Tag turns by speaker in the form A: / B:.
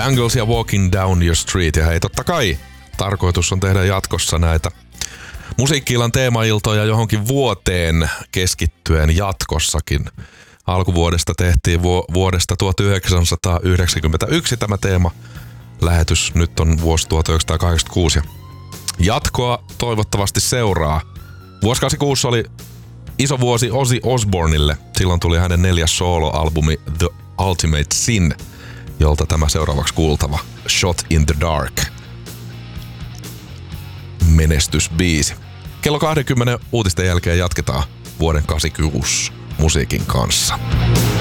A: Bangles ja Walking Down Your Street. Ja hei, totta kai tarkoitus on tehdä jatkossa näitä musiikki-illan teemailtoja johonkin vuoteen keskittyen jatkossakin. Alkuvuodesta tehtiin vuodesta 1991 tämä teema. Lähetys nyt on vuosi 1986 ja jatkoa toivottavasti seuraa. Vuosi 86 oli iso vuosi Ozzy Osbournelle. Silloin tuli hänen 4. solo-albumi The Ultimate Sin, jolta tämä seuraavaksi kuultava Shot in the Dark. Menestysbiisi. Kello 20 uutisten jälkeen jatketaan vuoden 86 musiikin kanssa.